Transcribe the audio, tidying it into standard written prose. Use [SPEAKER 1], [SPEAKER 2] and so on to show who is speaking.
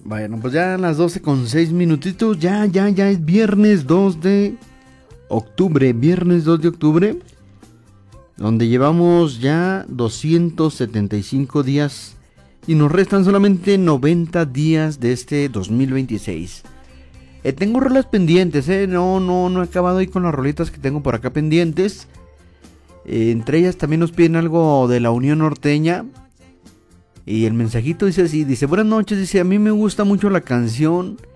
[SPEAKER 1] Bueno, pues ya a las 12 con 6 minutitos, ya es viernes 2 de octubre, donde llevamos ya 275 días y nos restan solamente 90 días de este 2026. Tengo rolas pendientes, no he acabado ahí con las rolitas que tengo por acá pendientes. Entre ellas también nos piden algo de la Unión Norteña. Y el mensajito dice así, dice: buenas noches, dice, a mí me gusta mucho la canción